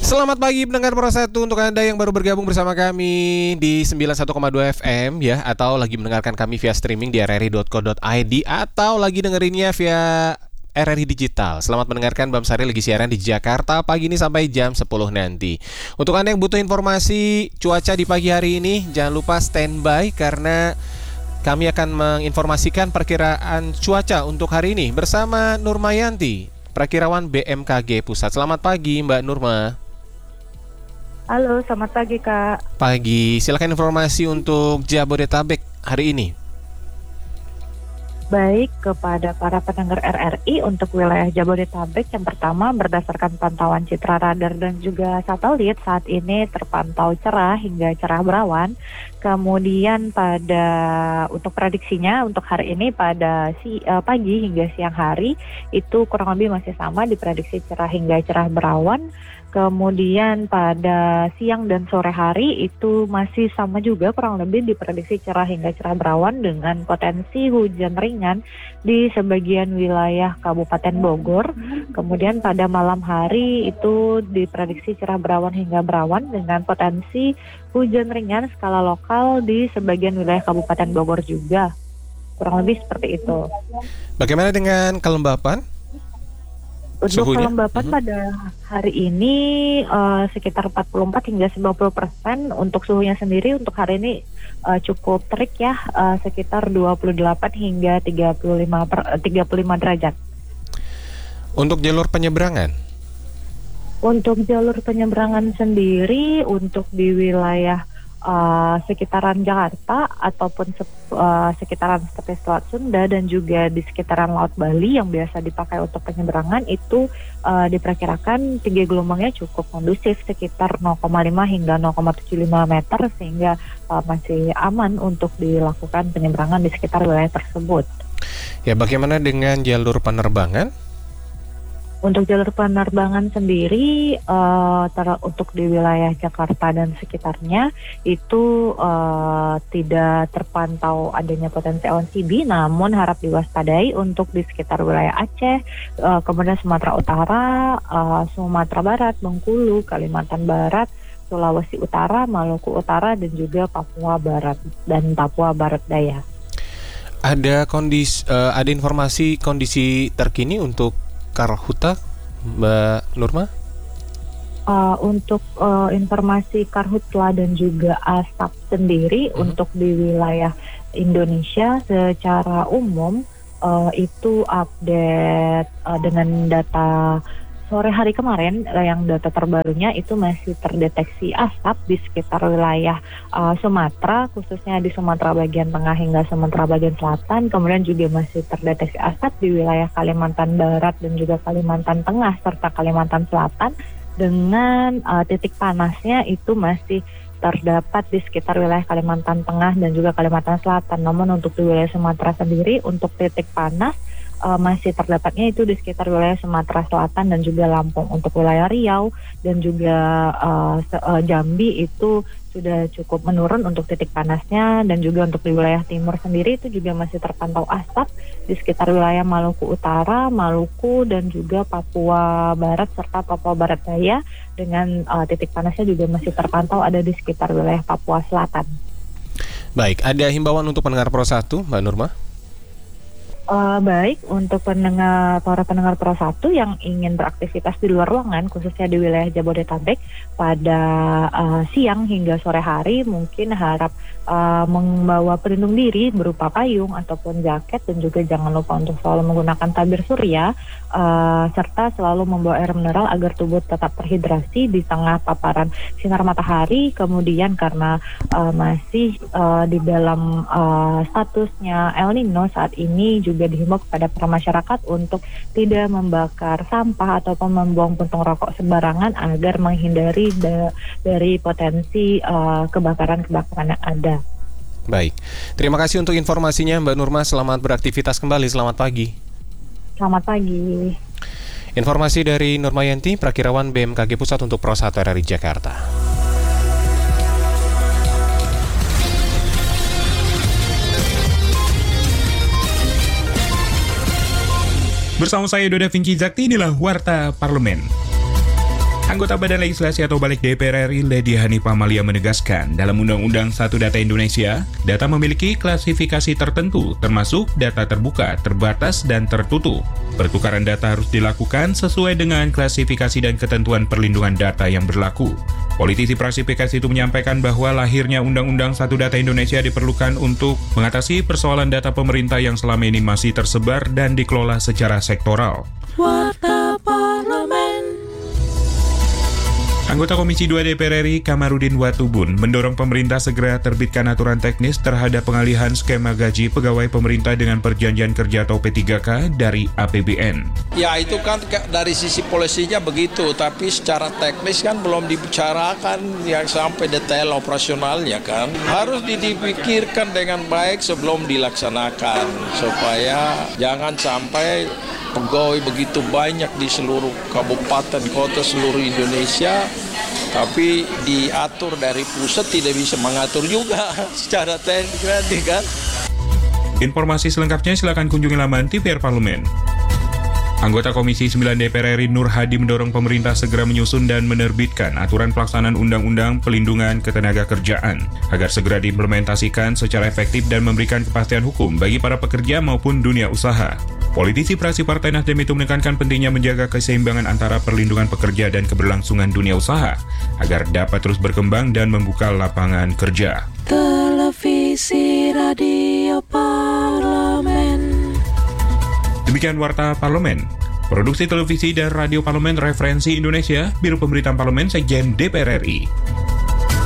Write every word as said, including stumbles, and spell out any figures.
Selamat pagi pendengar Pro satu, untuk Anda yang baru bergabung bersama kami di sembilan puluh satu koma dua F M ya, atau lagi mendengarkan kami via streaming di r r i dot co dot i d atau lagi dengerinnya via R R I Digital. Selamat mendengarkan, Bam Sari lagi siaran di Jakarta pagi ini sampai jam sepuluh nanti. Untuk Anda yang butuh informasi cuaca di pagi hari ini, jangan lupa standby karena kami akan menginformasikan perkiraan cuaca untuk hari ini bersama Nurmayanti, Prakirawan B M K G Pusat. Selamat pagi Mbak Nurma. Halo, selamat pagi Kak. Pagi, silakan informasi untuk Jabodetabek hari ini. Baik, kepada para pendengar R R I untuk wilayah Jabodetabek, yang pertama berdasarkan pantauan citra radar dan juga satelit saat ini terpantau cerah hingga cerah berawan. Kemudian pada untuk prediksinya untuk hari ini pada si uh, pagi hingga siang hari itu kurang lebih masih sama, diprediksi cerah hingga cerah berawan. Kemudian pada siang dan sore hari itu masih sama juga, kurang lebih diprediksi cerah hingga cerah berawan dengan potensi hujan ringan di sebagian wilayah Kabupaten Bogor. Kemudian pada malam hari itu diprediksi cerah berawan hingga berawan dengan potensi hujan ringan skala lokal di sebagian wilayah Kabupaten Bogor juga. Kurang lebih seperti itu. Bagaimana dengan kelembapan? Untuk Suhunya? kelembapan uh-huh. pada hari ini uh, sekitar empat puluh empat hingga sembilan puluh persen. Untuk suhunya sendiri untuk hari ini uh, cukup terik ya, uh, sekitar dua puluh delapan hingga tiga puluh lima per, uh, tiga puluh lima derajat. Untuk jalur penyeberangan? Untuk jalur penyeberangan sendiri untuk di wilayah Uh, sekitaran Jakarta ataupun sep, uh, sekitaran seperti Selat Sunda dan juga di sekitaran Laut Bali yang biasa dipakai untuk penyeberangan itu uh, diperkirakan tinggi gelombangnya cukup kondusif sekitar nol koma lima hingga nol koma tujuh lima meter, sehingga uh, masih aman untuk dilakukan penyeberangan di sekitar wilayah tersebut. Ya, bagaimana dengan jalur penerbangan? Untuk jalur penerbangan sendiri uh, ter- untuk di wilayah Jakarta dan sekitarnya itu uh, tidak terpantau adanya potensi awan C B, namun harap diwaspadai untuk di sekitar wilayah Aceh, uh, kemudian Sumatera Utara, uh, Sumatera Barat, Bengkulu, Kalimantan Barat, Sulawesi Utara, Maluku Utara, dan juga Papua Barat dan Papua Barat Daya. Ada kondisi, uh, ada informasi kondisi terkini untuk Karhutla, Mbak Nurma? Uh, untuk uh, informasi Karhutla dan juga Asap sendiri hmm. untuk di wilayah Indonesia secara umum uh, itu update uh, dengan data sore hari kemarin, yang data terbarunya itu masih terdeteksi asap di sekitar wilayah uh, Sumatera, khususnya di Sumatera bagian tengah hingga Sumatera bagian selatan. Kemudian juga masih terdeteksi asap di wilayah Kalimantan Barat dan juga Kalimantan Tengah serta Kalimantan Selatan, dengan uh, titik panasnya itu masih terdapat di sekitar wilayah Kalimantan Tengah dan juga Kalimantan Selatan. Namun untuk di wilayah Sumatera sendiri untuk titik panas Uh, masih terdapatnya itu di sekitar wilayah Sumatera Selatan dan juga Lampung. Untuk wilayah Riau dan juga uh, uh, Jambi itu sudah cukup menurun untuk titik panasnya, dan juga untuk di wilayah timur sendiri itu juga masih terpantau asap di sekitar wilayah Maluku Utara, Maluku, dan juga Papua Barat serta Papua Barat Daya, dengan uh, titik panasnya juga masih terpantau ada di sekitar wilayah Papua Selatan. Baik, ada himbauan untuk pendengar Pro satu, Mbak Nurma? Uh, baik, untuk pendengar para pendengar Pro satu yang ingin beraktivitas di luar ruangan, khususnya di wilayah Jabodetabek pada uh, siang hingga sore hari, mungkin harap uh, membawa pelindung diri berupa payung ataupun jaket, dan juga jangan lupa untuk selalu menggunakan tabir surya, uh, serta selalu membawa air mineral agar tubuh tetap terhidrasi di tengah paparan sinar matahari. Kemudian karena uh, masih uh, di dalam uh, statusnya El Nino saat ini, juga juga dihimbau kepada para masyarakat untuk tidak membakar sampah ataupun membuang puntung rokok sembarangan agar menghindari da- dari potensi uh, kebakaran-kebakaran yang ada. Baik, terima kasih untuk informasinya Mbak Nurma. Selamat beraktivitas kembali, selamat pagi. Selamat pagi. Informasi dari Nurmayanti, Prakirawan B M K G Pusat untuk Pro satu R R I Jakarta. Bersama saya Doda Vinci Zakti, inilah Warta Parlemen. Anggota Badan Legislasi atau Balik D P R R I Lady Hanifah Amalia menegaskan, dalam Undang-Undang Satu Data Indonesia, data memiliki klasifikasi tertentu, termasuk data terbuka, terbatas, dan tertutup. Pertukaran data harus dilakukan sesuai dengan klasifikasi dan ketentuan perlindungan data yang berlaku. Politisi Praksifikasi itu menyampaikan bahwa lahirnya Undang-Undang Satu Data Indonesia diperlukan untuk mengatasi persoalan data pemerintah yang selama ini masih tersebar dan dikelola secara sektoral. Warta Parlemen. Anggota Komisi dua D P R R I Kamarudin Watubun mendorong pemerintah segera terbitkan aturan teknis terhadap pengalihan skema gaji pegawai pemerintah dengan perjanjian kerja atau P tiga K dari A P B N. Ya itu kan dari sisi polisinya begitu, tapi secara teknis kan belum dibicarakan yang sampai detail operasionalnya kan. Harus dipikirkan dengan baik sebelum dilaksanakan, supaya jangan sampai pegawai begitu banyak di seluruh kabupaten kota seluruh Indonesia, tapi diatur dari pusat tidak bisa mengatur juga secara teknik nanti kan. Informasi selengkapnya silakan kunjungi laman T V R Parlemen. Anggota Komisi sembilan D P R R I Nur Hadi mendorong pemerintah segera menyusun dan menerbitkan aturan pelaksanaan Undang-Undang Pelindungan Ketenagakerjaan agar segera diimplementasikan secara efektif dan memberikan kepastian hukum bagi para pekerja maupun dunia usaha. Politisi praksi Partai Nasdem itu menekankan pentingnya menjaga keseimbangan antara perlindungan pekerja dan keberlangsungan dunia usaha agar dapat terus berkembang dan membuka lapangan kerja. Televisi Radio Parlemen. Demikian Warta Parlemen. Produksi televisi dan radio Parlemen Referensi Indonesia, Biro Pemberitaan Parlemen Sekjen D P R R I.